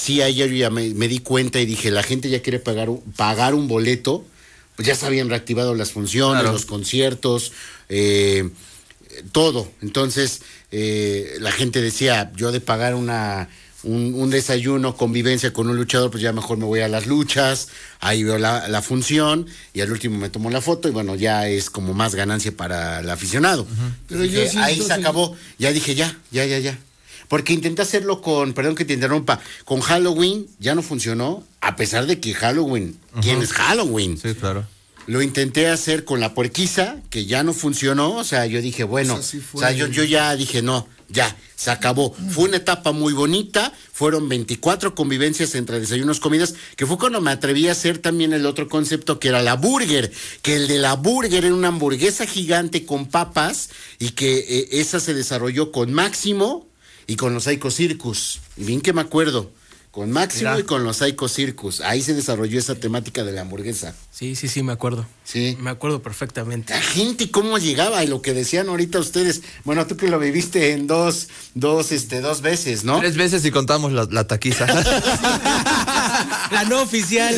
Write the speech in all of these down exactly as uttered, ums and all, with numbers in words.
sí, ayer ya me, me di cuenta y dije, la gente ya quiere pagar, pagar un boleto, pues ya se habían reactivado las funciones, claro. los conciertos, eh, todo. Entonces, eh, la gente decía, yo de pagar una... Un, un desayuno, convivencia con un luchador, pues ya mejor me voy a las luchas, ahí veo la, la función y al último me tomo la foto y bueno, ya es como más ganancia para el aficionado. Uh-huh. Pero dije, yo sí, ahí se acabó, ya dije ya, ya, ya, ya. Porque intenté hacerlo con, perdón que te interrumpa, con Halloween, ya no funcionó, a pesar de que Halloween, uh-huh. ¿quién es Halloween? Sí, claro. Lo intenté hacer con la puerquiza, que ya no funcionó, o sea, yo dije, bueno, o sea, o sea yo, yo ya dije, no, ya, se acabó. Fue una etapa muy bonita, fueron veinticuatro convivencias entre desayunos, comidas, que fue cuando me atreví a hacer también el otro concepto que era la burger, que el de la burger era una hamburguesa gigante con papas y que eh, esa se desarrolló con Máximo y con los Psycho Circus, y bien que me acuerdo. Con Máximo Mira. y con los Psycho Circus. Ahí se desarrolló esa temática de la hamburguesa. Sí, sí, sí, me acuerdo. Sí. Me acuerdo perfectamente. La gente cómo llegaba y lo que decían ahorita ustedes. Bueno, tú que lo viviste en dos, dos, este, dos veces, ¿no? Tres veces y contamos la, la taquiza. La no oficial.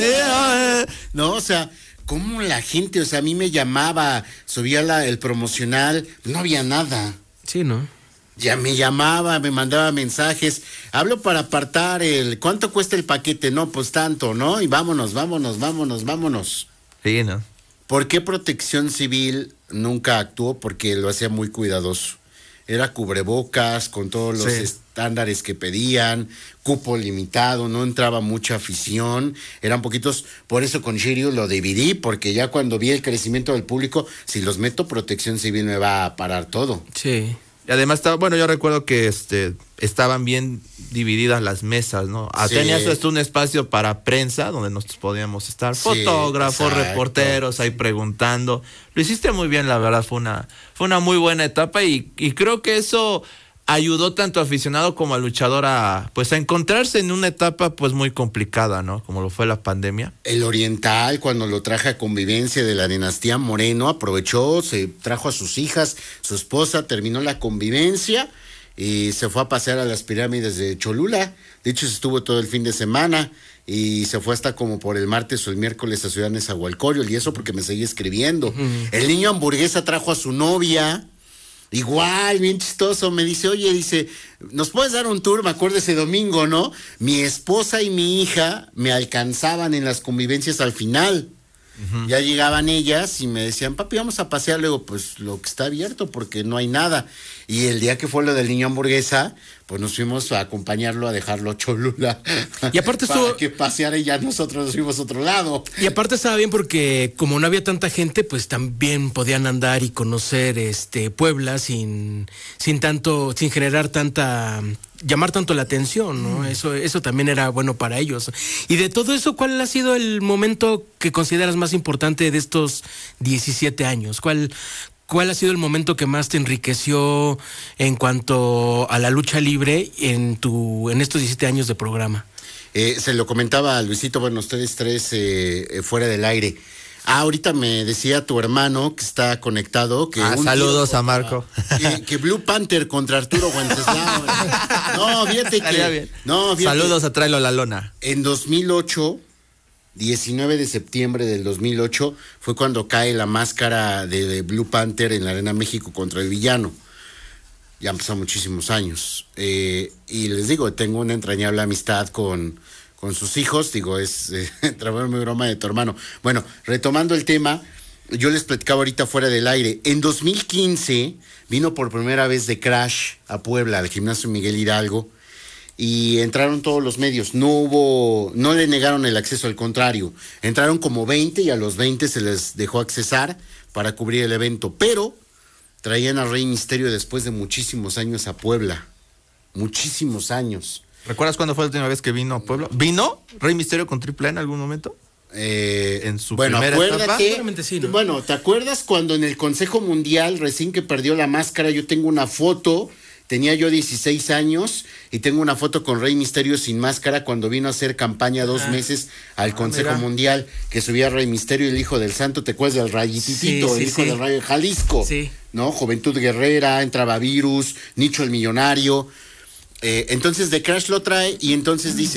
No, o sea, cómo la gente, o sea, a mí me llamaba, subía la, el promocional, no había nada. Sí, ¿no? Ya me llamaba, me mandaba mensajes. Hablo para apartar el... ¿Cuánto cuesta el paquete? No, pues tanto, ¿no? Y vámonos, vámonos, vámonos, vámonos. Sí, ¿no? ¿Por qué Protección Civil nunca actuó? Porque lo hacía muy cuidadoso. Era cubrebocas, con todos los sí. estándares que pedían, cupo limitado, no entraba mucha afición, eran poquitos. Por eso con Shiryu lo dividí, porque ya cuando vi el crecimiento del público, si los meto, Protección Civil me va a parar todo. Sí. Y además, estaba, bueno, yo recuerdo que este estaban bien divididas las mesas, ¿no? Sí. Tenías esto un espacio para prensa, donde nosotros podíamos estar, sí, fotógrafos, exacto. reporteros, ahí preguntando. Lo hiciste muy bien, la verdad, fue una, fue una muy buena etapa y, y creo que eso ayudó tanto a aficionado como al luchador a, pues, a encontrarse en una etapa, pues, muy complicada, ¿no? Como lo fue la pandemia. El Oriental, cuando lo traje a convivencia de la dinastía Moreno, aprovechó, se trajo a sus hijas, su esposa, terminó la convivencia y se fue a pasear a las pirámides de Cholula. De hecho, estuvo todo el fin de semana y se fue hasta como por el martes o el miércoles a Ciudad Nezahualcóyotl, y eso porque me seguía escribiendo. Uh-huh. El niño hamburguesa trajo a su novia. Igual, bien chistoso, me dice, oye, dice, ¿nos puedes dar un tour? Me acuerdo ese domingo, ¿no? Mi esposa y mi hija me alcanzaban en las convivencias al final. Uh-huh. Ya llegaban ellas y me decían, papi, vamos a pasear. Luego, pues, lo que está abierto porque no hay nada. Y el día que fue lo del niño hamburguesa, pues nos fuimos a acompañarlo, a dejarlo a Cholula. Y aparte para estuvo... que paseara y ya nosotros nos fuimos a otro lado. Y aparte estaba bien porque como no había tanta gente, pues también podían andar y conocer este Puebla sin, sin tanto, sin generar tanta... llamar tanto la atención, ¿no? Mm. Eso, eso también era bueno para ellos. Y de todo eso, ¿cuál ha sido el momento que consideras más importante de estos diecisiete años? ¿Cuál, cuál ha sido el momento que más te enriqueció en cuanto a la lucha libre en tu, en estos diecisiete años de programa? Eh, se lo comentaba a Luisito, bueno, ustedes tres eh, fuera del aire. Ah, ahorita me decía tu hermano que está conectado. Que ah, un saludos contra, a Marco. Que, que Blue Panther contra Arturo Wenceslao. No, fíjate que... Bien. No, fíjate, saludos a Tráelo a la Lona. En dos mil ocho, diecinueve de septiembre del dos mil ocho, fue cuando cae la máscara de Blue Panther en la Arena México contra el villano. Ya han pasado muchísimos años. Eh, y les digo, tengo una entrañable amistad con... con sus hijos, digo, es eh, trabajo mi broma de tu hermano. Bueno, retomando el tema, yo les platicaba ahorita fuera del aire. En dos mil quince vino por primera vez The Crash a Puebla, al gimnasio Miguel Hidalgo, y entraron todos los medios. No hubo, no le negaron el acceso, al contrario. Entraron como veinte y a los veinte se les dejó accesar para cubrir el evento. Pero traían a Rey Misterio después de muchísimos años a Puebla. Muchísimos años. ¿Recuerdas cuándo fue la última vez que vino a Puebla? ¿Vino Rey Misterio con Triple A en algún momento? Eh, en su bueno, primera acuérdate, etapa. Sí, ¿no? Bueno, ¿te acuerdas cuando en el Consejo Mundial, recién que perdió la máscara, yo tengo una foto, tenía yo dieciséis años, y tengo una foto con Rey Misterio sin máscara cuando vino a hacer campaña dos ah. meses al ah, Consejo mira. Mundial, que subía Rey Misterio, el hijo del santo, ¿te acuerdas del Rayititito, sí, sí, el hijo sí. del Rayo de Jalisco? Sí. ¿No? Juventud Guerrera, entraba Virus, Nicho el Millonario. Eh, entonces The Crash lo trae y entonces dice